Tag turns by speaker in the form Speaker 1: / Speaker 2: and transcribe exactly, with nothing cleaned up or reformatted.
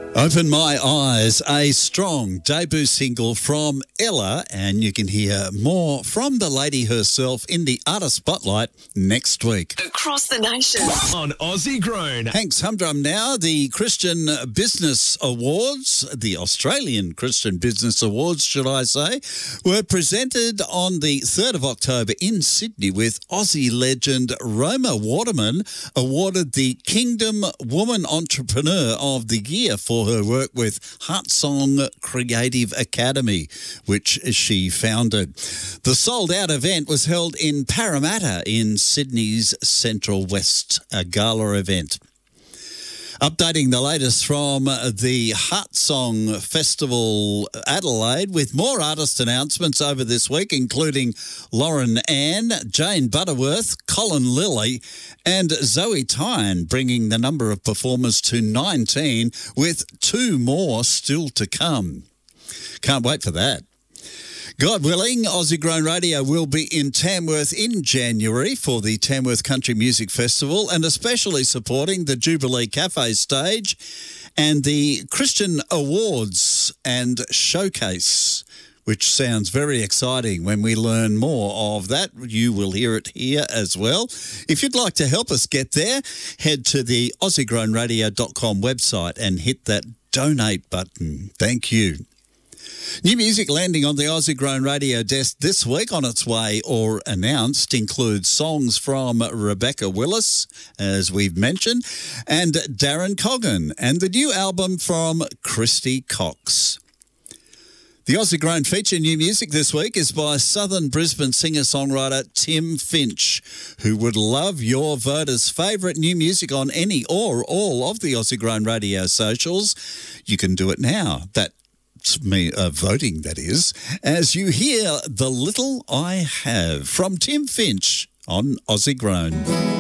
Speaker 1: Open My Eyes, a strong debut single from Ella, and you can hear more from the lady herself in the Artist Spotlight next week.
Speaker 2: Across the nation.
Speaker 3: On Aussie Grown.
Speaker 1: Hank's Humdrum now. The Christian Business Awards, the Australian Christian Business Awards, should I say, were presented on the third of October in Sydney, with Aussie legend Roma Waterman awarded the Kingdom Woman Entrepreneur of the Year for her work with Heartsong Creative Academy, which she founded. The sold-out event was held in Parramatta in Sydney's Central West, a gala event. Updating the latest from the Heartsong Festival Adelaide, with more artist announcements over this week, including Lauren Ann, Jane Butterworth, Colin Lilly and Zoe Tyne, bringing the number of performers to nineteen, with two more still to come. Can't wait for that. God willing, Aussie Grown Radio will be in Tamworth in January for the Tamworth Country Music Festival, and especially supporting the Jubilee Cafe stage and the Christian Awards and Showcase, which sounds very exciting. When we learn more of that, you will hear it here as well. If you'd like to help us get there, head to the aussie grown radio dot com website and hit that donate button. Thank you. New music landing on the Aussie Grown Radio desk this week, on its way or announced, includes songs from Rebecca Willis, as we've mentioned, and Darren Coggan, and the new album from Christy Cox. The Aussie Grown feature new music this week is by Southern Brisbane singer-songwriter Tim Finch, who would love your voters' favourite new music on any or all of the Aussie Grown Radio socials. You can do it now. That me uh, voting, that is, as you hear The Little I Have from Tim Finch on Aussie Grown.